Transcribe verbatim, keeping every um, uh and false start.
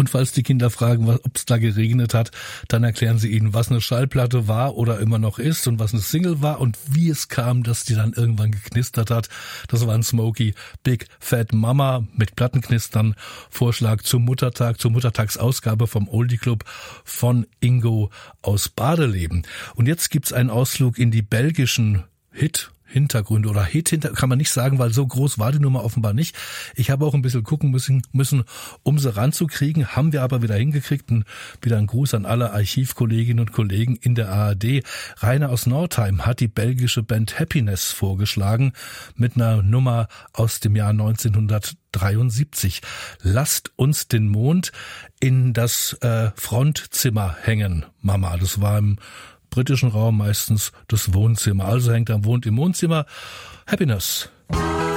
Und falls die Kinder fragen, ob es da geregnet hat, dann erklären sie ihnen, was eine Schallplatte war oder immer noch ist und was eine Single war und wie es kam, dass die dann irgendwann geknistert hat. Das war ein Smokey Big Fat Mama mit Plattenknistern. Vorschlag zum Muttertag, zur Muttertagsausgabe vom Oldie Club von Ingo aus Badeleben. Und jetzt gibt's einen Ausflug in die belgischen Hit Hintergründe oder Hit hinter kann man nicht sagen, weil so groß war die Nummer offenbar nicht. Ich habe auch ein bisschen gucken müssen, müssen um sie ranzukriegen, haben wir aber wieder hingekriegt. Und wieder ein Gruß an alle Archivkolleginnen und Kollegen in der A R D. Rainer aus Nordheim hat die belgische Band Happiness vorgeschlagen mit einer Nummer aus dem Jahr neunzehnhundertdreiundsiebzig. Lasst uns den Mond in das äh, Frontzimmer hängen, Mama. Das war im britischen Raum meistens das Wohnzimmer. Also hängt er wohnt im Wohnzimmer. Happiness.